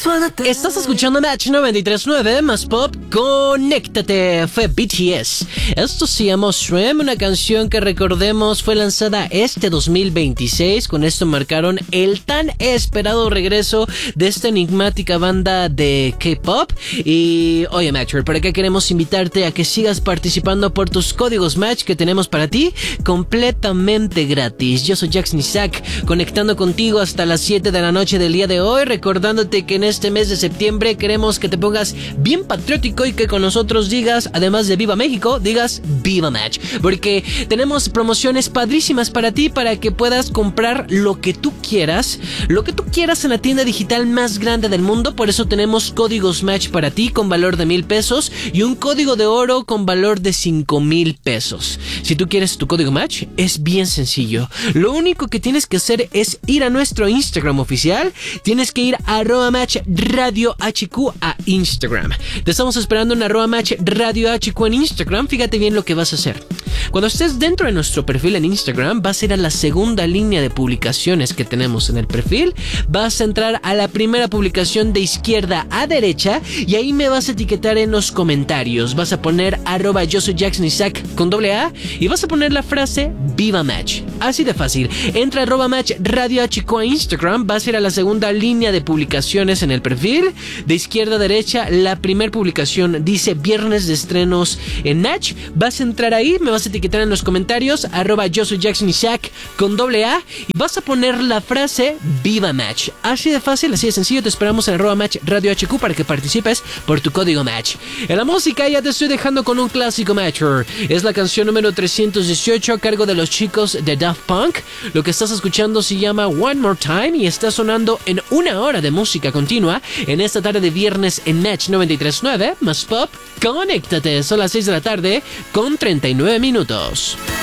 Estás escuchando Match 93.9 más pop, conéctate, fue BTS. Esto se llamó Swim, una canción que recordemos fue lanzada este 2026. Con esto marcaron el tan esperado regreso de esta enigmática banda de K-pop. Y oye Matcher, por acá queremos invitarte a que sigas participando por tus códigos Match que tenemos para ti completamente gratis. Yo soy Jax Isaac, conectando contigo hasta las 7 de la noche del día de hoy, recordándote que en este mes de septiembre queremos que te pongas bien patriótico y que con nosotros digas, además de Viva México, digas Viva Match, porque tenemos promociones padrísimas para ti, para que puedas comprar lo que tú quieras en la tienda digital más grande del mundo. Por eso tenemos códigos Match para ti con valor de 1,000 pesos y un código de oro con valor de 5,000 pesos. Si tú quieres tu código Match, es bien sencillo. Lo único que tienes que hacer es ir a nuestro Instagram oficial. Tienes que ir a @Match Radio HQ a Instagram. Te estamos esperando en @Match Radio HQ en Instagram. Fíjate bien lo que vas a hacer. Cuando estés dentro de nuestro perfil en Instagram, vas a ir a la segunda línea de publicaciones que tenemos en el perfil. Vas a entrar a la primera publicación de izquierda a derecha y ahí me vas a etiquetar en los comentarios. Vas a poner @yo soy Jackson Isaac con @A y vas a poner la frase Viva Match. Así de fácil. Entra a @Match Radio HQ a Instagram. Vas a ir a la segunda línea de publicaciones en el perfil. De izquierda a derecha, la primera publicación dice viernes de estrenos en Match. Vas a entrar ahí, me vas a etiquetar en los comentarios @yo soy Jackson Isaac con @A y vas a poner la frase Viva Match. Así de fácil, así de sencillo. Te esperamos en @Match Radio HQ para que participes por tu código Match. En la música ya te estoy dejando con un clásico Matcher. Es la canción número 318 a cargo de los chicos de Daft Punk. Lo que estás escuchando se llama One More Time y está sonando en una hora de música continua en esta tarde de viernes en Match 93.9 más pop. Conéctate, son las 6 de la tarde con 39 minutos.